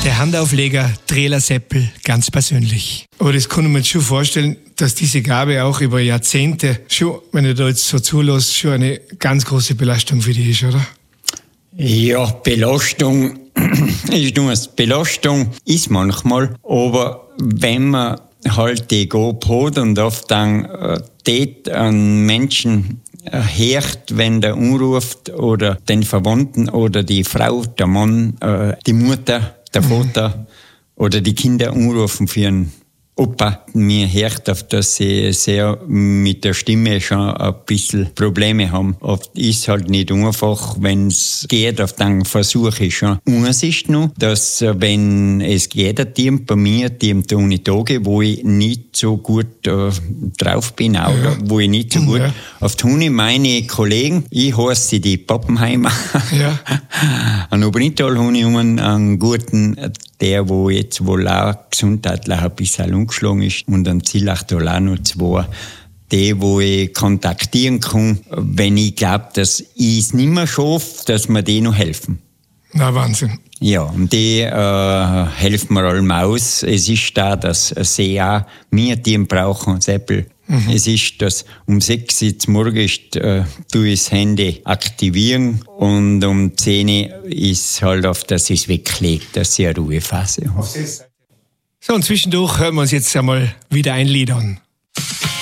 Der Handaufleger Trailer Seppel ganz persönlich. Aber das kann ich mir jetzt schon vorstellen, dass diese Gabe auch über Jahrzehnte schon, wenn du da jetzt so zulässt, schon eine ganz große Belastung für dich ist, oder? Ja, Belastung ist nur eine Belastung, ist manchmal, aber wenn man halt die Gabe hat und oft dann dort an Menschen hört, wenn der anruft oder den Verwandten oder die Frau, der Mann, die Mutter, der Vater oder die Kinder anrufen für einen Opa. Mir hört auf, dass sie sehr mit der Stimme schon ein bisschen Probleme haben. Oft ist halt nicht einfach, wenn es geht, auf dann versuche ich schon. Eins ist noch, dass wenn es geht, ein Team bei mir, die Tage, wo ich nicht so gut drauf bin, oder wo ich nicht so gut auf tue, meine Kollegen, ich heiße die Pappenheimer, an Obernital habe ich einen guten, der, wo jetzt wohl auch gesundheitlich ein bisschen umgeschlagen ist, und am Zielachtal auch noch 2, die, wo ich kontaktieren kann, wenn ich glaube, dass ich es nicht mehr schaffe, dass mir die noch helfen. Na, Wahnsinn. Ja, und die helfen mir allem aus. Es ist da, dass sie auch mehr Team brauchen, Seppel. Es ist, dass um 6 Uhr morgens tue ich das Handy aktivieren und um 10 Uhr ist halt auf, dass ich es weglege, dass ich eine Ruhephase habe. So, und zwischendurch hören wir uns jetzt einmal wieder ein Lied an.